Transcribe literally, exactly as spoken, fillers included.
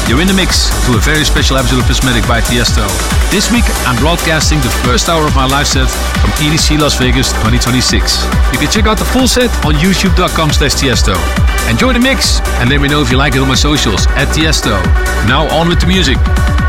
You're in the mix to a very special episode of Prismatic by Tiesto. This week, I'm broadcasting the first hour of my live set from E D C Las Vegas twenty twenty-six. You can check out the full set on youtube.com slash Tiesto. Enjoy the mix and let me know if you like it on my socials at Tiesto. Now on with the music.